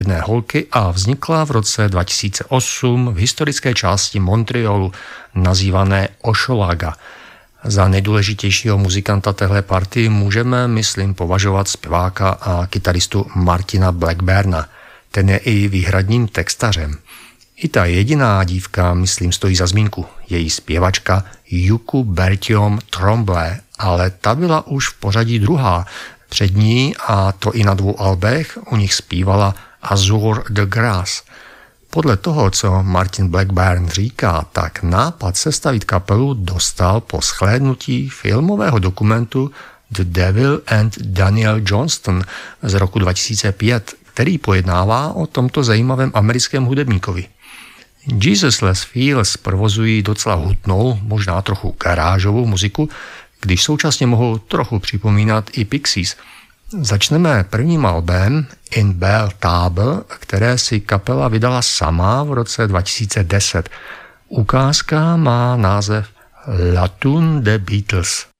jedné holky a vznikla v roce 2008 v historické části Montrealu nazývané Hochelaga. Za nejdůležitějšího muzikanta téhle party můžeme, myslím, považovat zpěváka a kytaristu Martina Blackburna. Ten je i výhradním textařem. I ta jediná dívka, myslím, stojí za zmínku. Její zpěvačka Yuku Bertiom Trombley, ale ta byla už v pořadí druhá. Před ní, a to i na 2 albech, u nich zpívala Azur de Grace. Podle toho, co Martin Blackburn říká, tak nápad sestavit kapelu dostal po shlédnutí filmového dokumentu The Devil and Daniel Johnston z roku 2005, který pojednává o tomto zajímavém americkém hudebníkovi. Jesusless Feels provozují docela hutnou, možná trochu garážovou muziku, když současně mohou trochu připomínat i Pixies. Začneme prvním albem In Bell Table, které si kapela vydala sama v roce 2010. Ukázka má název La Tune des Beatles.